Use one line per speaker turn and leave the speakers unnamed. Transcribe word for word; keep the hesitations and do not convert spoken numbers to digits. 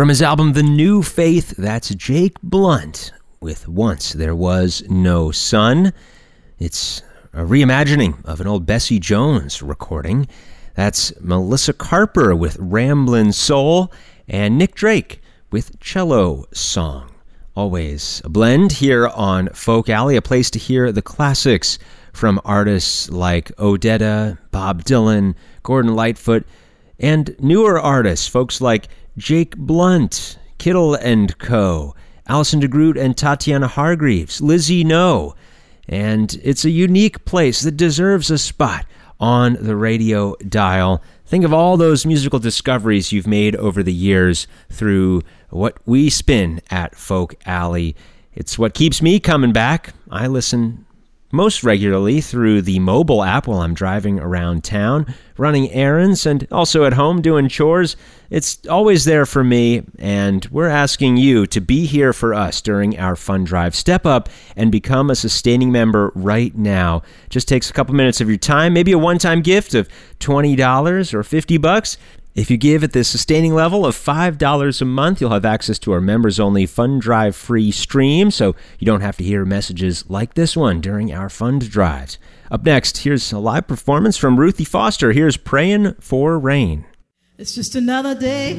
From his album The New Faith, that's Jake Blunt with Once There Was No Sun. It's a reimagining of an old Bessie Jones recording. That's Melissa Carper with Ramblin' Soul and Nick Drake with Cello Song. Always a blend here on Folk Alley, a place to hear the classics from artists like Odetta, Bob Dylan, Gordon Lightfoot, and newer artists, folks like Jake Blunt, Kittle and Co., Alison DeGroot and Tatiana Hargreaves, Lizzie No. And it's a unique place that deserves a spot on the radio dial. Think of all those musical discoveries you've made over the years through what we spin at Folk Alley. It's what keeps me coming back. I listen most regularly through the mobile app while I'm driving around town, running errands, and also at home doing chores. It's always there for me, and we're asking you to be here for us during our fun drive. Step up and become a sustaining member right now. Just takes a couple minutes of your time, maybe a one-time gift of twenty dollars or fifty bucks. If you give at the sustaining level of five dollars a month, you'll have access to our members-only Fund Drive free stream, so you don't have to hear messages like this one during our Fund Drives. Up next, here's a live performance from Ruthie Foster. Here's Praying for Rain.
It's just another day